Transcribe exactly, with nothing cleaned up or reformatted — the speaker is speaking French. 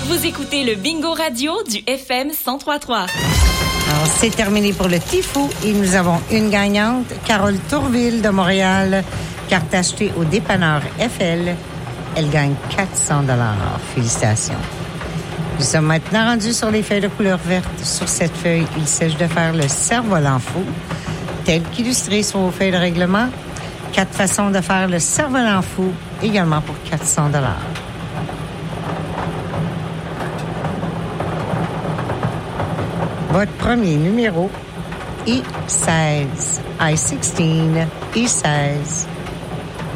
Vous écoutez le Bingo Radio du F M cent trois point trois. Alors, c'est terminé pour le Tifou et nous avons une gagnante, Carole Tourville de Montréal, carte achetée au dépanneur F L. Elle gagne quatre cents dollars. Félicitations. Nous sommes maintenant rendus sur les feuilles de couleur verte. Sur cette feuille, il s'agit de faire le cerf-volant fou, tel qu'illustré sur vos feuilles de règlement. Quatre façons de faire le cerf-volant fou, également pour quatre cents dollars. Votre premier numéro, I seize, I seize, I seize.